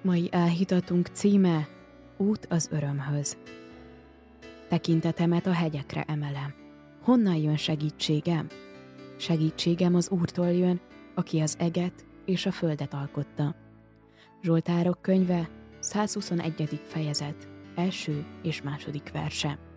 Mai áhítatunk címe Út az örömhöz. Tekintetemet a hegyekre emelem. Honnan jön segítségem? Segítségem az Úrtól jön, aki az eget és a földet alkotta. Zsoltárok könyve, 121. fejezet, 1. és 2. verse.